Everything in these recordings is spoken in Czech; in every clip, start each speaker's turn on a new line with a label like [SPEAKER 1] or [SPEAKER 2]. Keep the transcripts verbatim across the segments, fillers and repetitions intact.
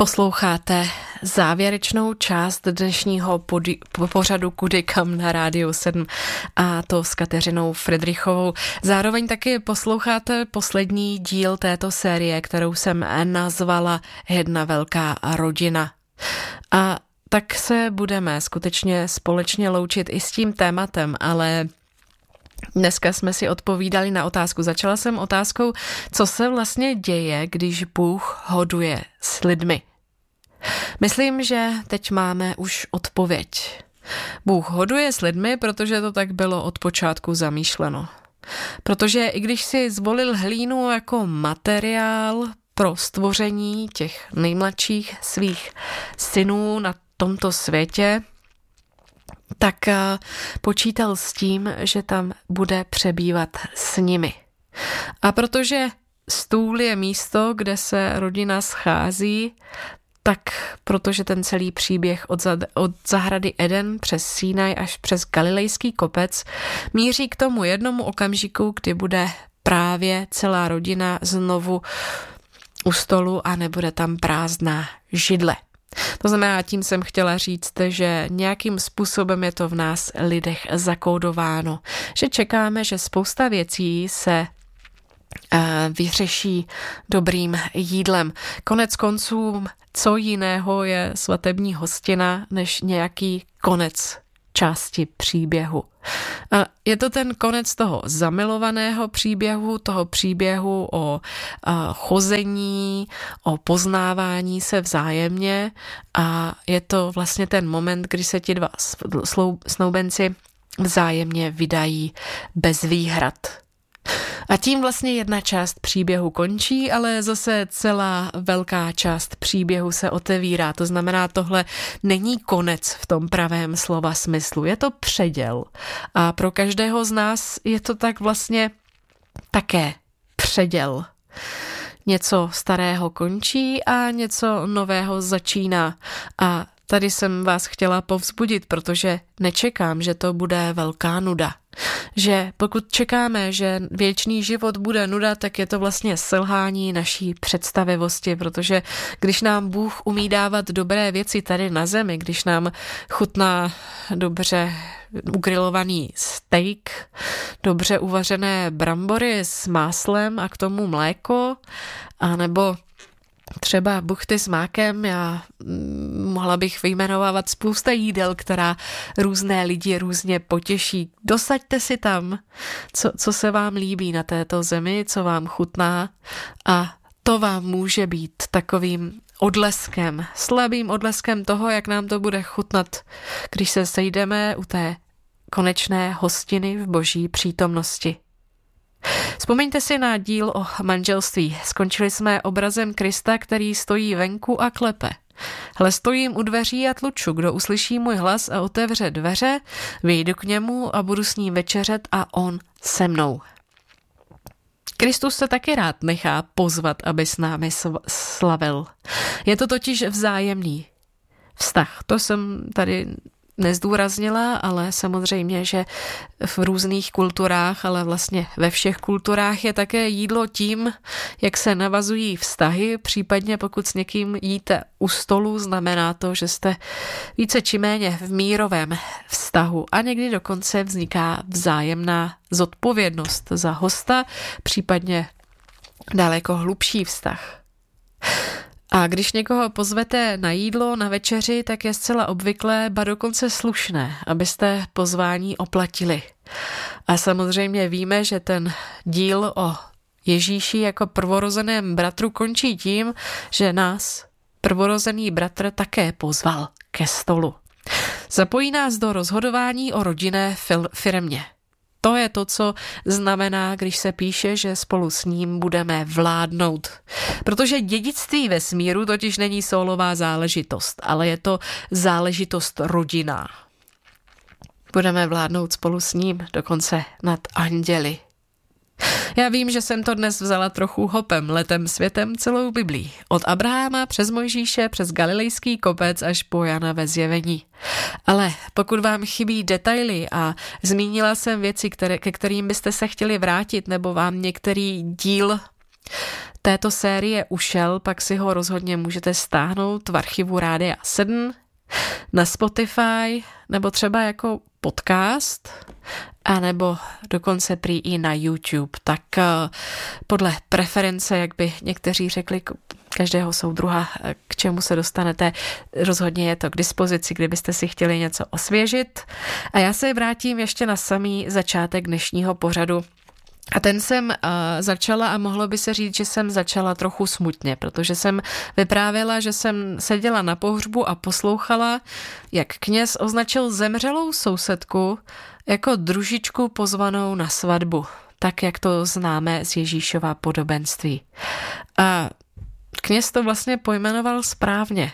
[SPEAKER 1] Posloucháte závěrečnou část dnešního podi- pořadu Kudy kam na Rádiu sedm, a to s Kateřinou Fridrichovou. Zároveň taky posloucháte poslední díl této série, kterou jsem nazvala Jedna velká rodina. A tak se budeme skutečně společně loučit i s tím tématem, ale dneska jsme si odpovídali na otázku. Začala jsem otázkou, co se vlastně děje, když Bůh hoduje s lidmi. Myslím, že teď máme už odpověď. Bůh hoduje s lidmi, protože to tak bylo od počátku zamýšleno. Protože i když si zvolil hlínu jako materiál pro stvoření těch nejmladších svých synů na tomto světě, tak počítal s tím, že tam bude přebývat s nimi. A protože stůl je místo, kde se rodina schází, tak protože ten celý příběh od, za, od zahrady Eden přes Sinaj až přes Galilejský kopec míří k tomu jednomu okamžiku, kdy bude právě celá rodina znovu u stolu a nebude tam prázdná židle. To znamená, tím jsem chtěla říct, že nějakým způsobem je to v nás lidech zakódováno, že čekáme, že spousta věcí se vyřeší dobrým jídlem. Konec konců, co jiného je svatební hostina, než nějaký konec části příběhu. A je to ten konec toho zamilovaného příběhu, toho příběhu o a, chození, o poznávání se vzájemně, a je to vlastně ten moment, kdy se ti dva snoubenci vzájemně vydají bez výhrad. A tím vlastně jedna část příběhu končí, ale zase celá velká část příběhu se otevírá. To znamená, tohle není konec v tom pravém slova smyslu, je to předěl. A pro každého z nás je to tak vlastně také předěl. Něco starého končí a něco nového začíná. A tady jsem vás chtěla povzbudit, protože nečekám, že to bude velká nuda. Že pokud čekáme, že věčný život bude nuda, tak je to vlastně selhání naší představivosti, protože když nám Bůh umí dávat dobré věci tady na zemi, když nám chutná dobře ugrilovaný steak, dobře uvařené brambory s máslem a k tomu mléko, anebo třeba buchty s mákem, já mohla bych vyjmenovávat spousta jídel, která různé lidi různě potěší. Dosaďte si tam, co, co se vám líbí na této zemi, co vám chutná, a to vám může být takovým odleskem, slabým odleskem toho, jak nám to bude chutnat, když se sejdeme u té konečné hostiny v Boží přítomnosti. Vzpomeňte si na díl o manželství. Skončili jsme obrazem Krista, který stojí venku a klepe. Hle, stojím u dveří a tluču, kdo uslyší můj hlas a otevře dveře, vyjdu k němu a budu s ním večeřet a on se mnou. Kristus se taky rád nechá pozvat, aby s námi slavil. Je to totiž vzájemný vztah. To jsem tady nezdůraznila, ale samozřejmě, že v různých kulturách, ale vlastně ve všech kulturách je také jídlo tím, jak se navazují vztahy, případně pokud s někým jíte u stolu, znamená to, že jste více či méně v mírovém vztahu a někdy dokonce vzniká vzájemná zodpovědnost za hosta, případně daleko hlubší vztah. A když někoho pozvete na jídlo, na večeři, tak je zcela obvyklé, ba dokonce slušné, abyste pozvání oplatili. A samozřejmě víme, že ten díl o Ježíši jako prvorozeném bratru končí tím, že nás prvorozený bratr také pozval ke stolu. Zapojí nás do rozhodování o rodinné firmě. To je to, co znamená, když se píše, že spolu s ním budeme vládnout. Protože dědictví vesmíru totiž není sólová záležitost, ale je to záležitost rodinná. Budeme vládnout spolu s ním, dokonce nad anděli. Já vím, že jsem to dnes vzala trochu hopem, letem světem celou Biblí. Od Abraháma přes Mojžíše, přes Galilejský kopec až po Jana ve Zjevení. Ale pokud vám chybí detaily a zmínila jsem věci, které, ke kterým byste se chtěli vrátit, nebo vám některý díl této série ušel, pak si ho rozhodně můžete stáhnout v archivu Rádia sedm, na Spotify, nebo třeba jako podcast, anebo dokonce prý i na YouTube. Tak podle preference, jak by někteří řekli, každého soudruha, k čemu se dostanete, rozhodně je to k dispozici, kdybyste si chtěli něco osvěžit. A já se vrátím ještě na samý začátek dnešního pořadu. A ten jsem uh, začala a mohlo by se říct, že jsem začala trochu smutně, protože jsem vyprávěla, že jsem seděla na pohřbu a poslouchala, jak kněz označil zemřelou sousedku jako družičku pozvanou na svatbu, tak jak to známe z Ježíšova podobenství. A kněz to vlastně pojmenoval správně.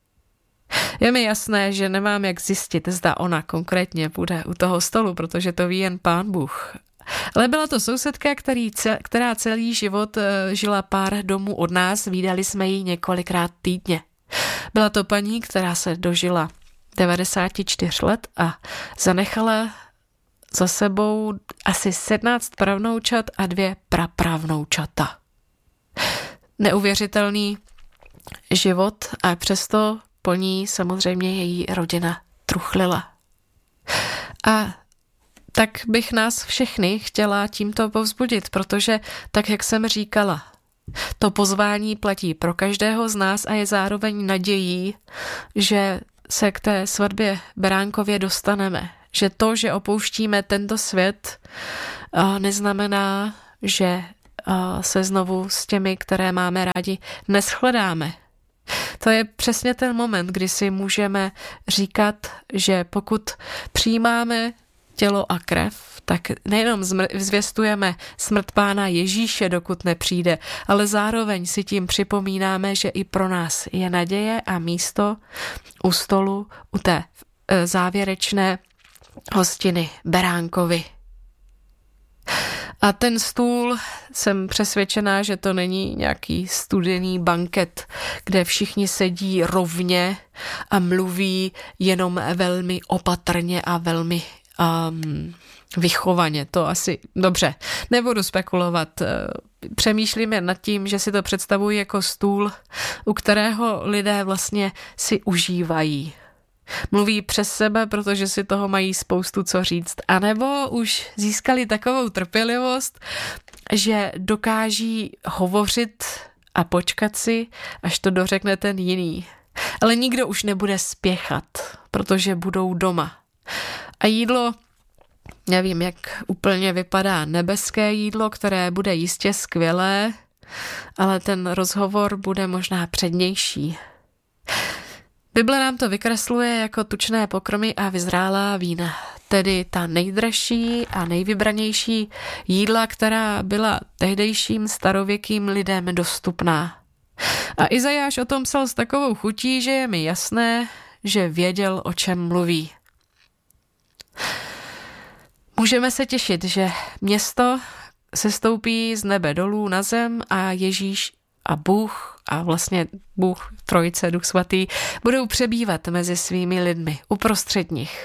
[SPEAKER 1] Je mi jasné, že nemám jak zjistit, zda ona konkrétně bude u toho stolu, protože to ví jen Pán Bůh. Ale byla to sousedka, který, která celý život žila pár domů od nás, vídali jsme ji několikrát týdně. Byla to paní, která se dožila devadesát čtyři let a zanechala za sebou asi sedmnáct pravnoučat a dvě prapravnoučata. Neuvěřitelný život a přesto po ní samozřejmě její rodina truchlila. A tak bych nás všechny chtěla tímto povzbudit, protože tak, jak jsem říkala, to pozvání platí pro každého z nás a je zároveň nadějí, že se k té svatbě Beránkově dostaneme. Že to, že opouštíme tento svět, neznamená, že se znovu s těmi, které máme rádi, neschledáme. To je přesně ten moment, kdy si můžeme říkat, že pokud přijímáme tělo a krev, tak nejenom zvěstujeme smrt Pána Ježíše, dokud nepřijde, ale zároveň si tím připomínáme, že i pro nás je naděje a místo u stolu, u té závěrečné hostiny Beránkovi. A ten stůl, jsem přesvědčená, že to není nějaký studený banket, kde všichni sedí rovně a mluví jenom velmi opatrně a velmi um, vychovaně. To asi dobře, nebudu spekulovat. Přemýšlím jen nad tím, že si to představuji jako stůl, u kterého lidé vlastně si užívají. Mluví přes sebe, protože si toho mají spoustu co říct. A nebo už získali takovou trpělivost, že dokáží hovořit a počkat si, až to dořekne ten jiný. Ale nikdo už nebude spěchat, protože budou doma. A jídlo, nevím, jak úplně vypadá nebeské jídlo, které bude jistě skvělé, ale ten rozhovor bude možná přednější. Bible nám to vykresluje jako tučné pokrmy a vyzrálá vína, tedy ta nejdražší a nejvybranější jídla, která byla tehdejším starověkým lidem dostupná. A Izajáš o tom psal s takovou chutí, že je mi jasné, že věděl, o čem mluví. Můžeme se těšit, že město se stoupí z nebe dolů na zem a Ježíš a Bůh a vlastně Bůh, Trojice, Duch Svatý budou přebývat mezi svými lidmi, uprostřed nich.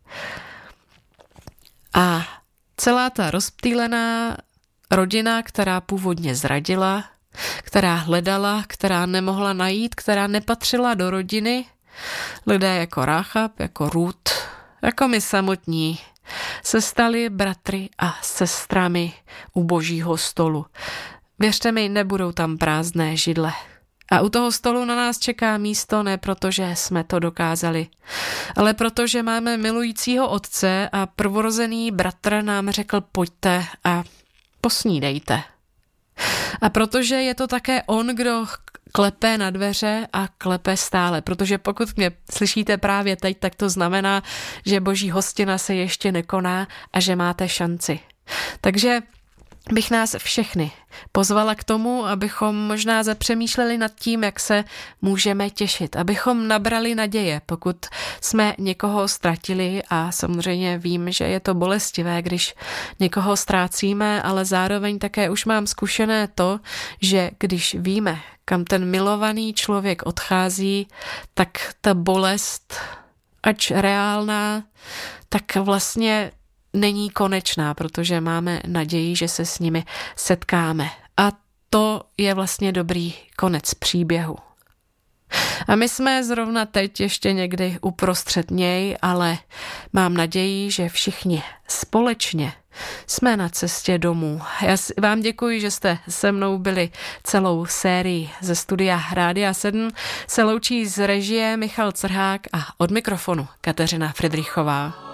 [SPEAKER 1] A celá ta rozptýlená rodina, která původně zradila, která hledala, která nemohla najít, která nepatřila do rodiny, lidé jako Ráchab, jako Rút, jako my samotní, se stali bratry a sestrami u Božího stolu. Věřte mi, nebudou tam prázdné židle. A u toho stolu na nás čeká místo ne proto, že jsme to dokázali, ale proto, že máme milujícího otce a prvorozený bratr nám řekl pojďte a posnídejte. A protože je to také on, kdo klepe na dveře a klepe stále, protože pokud mě slyšíte právě teď, tak to znamená, že Boží hostina se ještě nekoná a že máte šanci. Takže bych nás všechny pozvala k tomu, abychom možná zapřemýšleli nad tím, jak se můžeme těšit, abychom nabrali naděje, pokud jsme někoho ztratili a samozřejmě vím, že je to bolestivé, když někoho ztrácíme, ale zároveň také už mám zkušené to, že když víme, kam ten milovaný člověk odchází, tak ta bolest, ač reálná, tak vlastně není konečná, protože máme naději, že se s nimi setkáme. A to je vlastně dobrý konec příběhu. A my jsme zrovna teď ještě někdy uprostřed něj, ale mám naději, že všichni společně jsme na cestě domů. Já vám děkuji, že jste se mnou byli celou sérii ze studia Rádia sedm. Se loučí z režie Michal Crhák a od mikrofonu Kateřina Fridrichová.